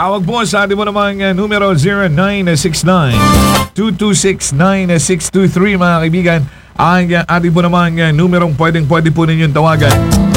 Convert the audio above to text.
Tawag po sa ating mo namang numero 0969-226-9623 mga kaibigan. Ang ating po namang numerong pwede po ninyong tawagan